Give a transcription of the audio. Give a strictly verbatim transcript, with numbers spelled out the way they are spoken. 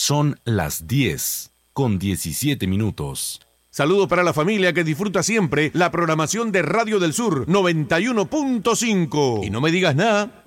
Son las diez con diecisiete minutos. Saludos para la familia que disfruta siempre la programación de Radio del Sur noventa y uno punto cinco. Y no me digas nada,